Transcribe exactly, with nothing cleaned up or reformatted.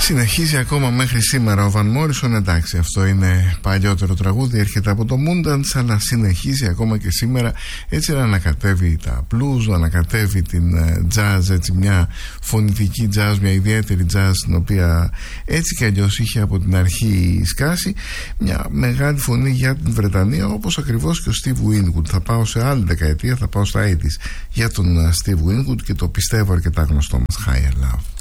Συνεχίζει ακόμα μέχρι σήμερα ο Βαν Μόρισον. Εντάξει, αυτό είναι παλιότερο τραγούδι, έρχεται από το Moondance, αλλά συνεχίζει ακόμα και σήμερα έτσι να ανακατεύει τα blues, να ανακατεύει την jazz, έτσι μια φωνητική jazz, μια ιδιαίτερη jazz, την οποία έτσι κι αλλιώς είχε από την αρχή σκάσει. Μια μεγάλη φωνή για την Βρετανία, όπως ακριβώς και ο Steve Winwood. Θα πάω σε άλλη δεκαετία, θα πάω στα ογδόντα για τον Steve Winwood και το πιστεύω αρκετά γνωστό μας Higher Love.